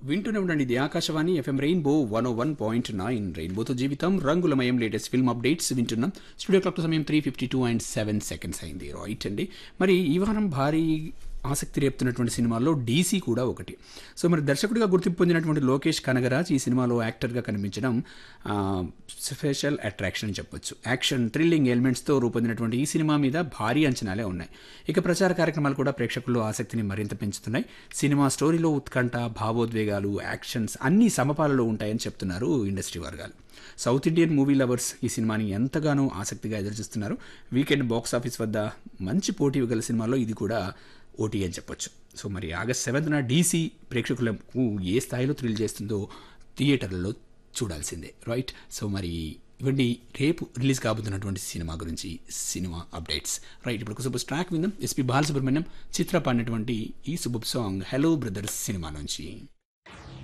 వింటూనే ఉండండి. ఇది ఆకాశవాణి ఎఫ్ఎం రెయిన్బో 101.9 రెయిన్బోతో జీవితం రంగులమయం. లేటెస్ట్ ఫిల్మ్ అప్డేట్స్ వింటున్నాం. స్టూడియో క్లాక్ సమయం 3:52 and 7 seconds అయింది. రైట్ అండి. మరి ఈ వారం భారీ ఆసక్తి రేపుతున్నటువంటి సినిమాల్లో డీసీ కూడా ఒకటి. సో మరి దర్శకుడిగా గుర్తింపు పొందినటువంటి లోకేష్ కనగరాజ్ ఈ సినిమాలో యాక్టర్గా కనిపించడం స్పెషల్ అట్రాక్షన్ అని చెప్పొచ్చు. యాక్షన్ థ్రిల్లింగ్ ఎలిమెంట్స్తో రూపొందినటువంటి ఈ సినిమా మీద భారీ అంచనాలే ఉన్నాయి. ఇక ప్రచార కార్యక్రమాలు కూడా ప్రేక్షకుల్లో ఆసక్తిని మరింత పెంచుతున్నాయి. సినిమా స్టోరీలో ఉత్కంఠ, భావోద్వేగాలు, యాక్షన్స్ అన్నీ సమపాలలో ఉంటాయని చెప్తున్నారు ఇండస్ట్రీ వర్గాలు. సౌత్ ఇండియన్ మూవీ లవర్స్ ఈ సినిమాని ఎంతగానో ఆసక్తిగా ఎదురుచూస్తున్నారు. వీకెండ్ బాక్స్ ఆఫీస్ వద్ద మంచి పోటీ గల సినిమాల్లో ఇది కూడా ఓటీ అని చెప్పొచ్చు. సో మరి ఆగస్ట్ 7న డీసీ ప్రేక్షకులకు ఏ స్థాయిలో థ్రిల్ చేస్తుందో థియేటర్లలో చూడాల్సిందే. రైట్. సో మరి ఇవన్నీ రేపు రిలీజ్ కాబోతున్నటువంటి సినిమా గురించి సినిమా అప్డేట్స్. రైట్. ఇప్పుడు సూపర్ ట్రాక్ విందాం. ఎస్పి బాలసుబ్రహ్మణ్యం చిత్ర పాడినటువంటి ఈ super song hello brothers cinema నుంచి.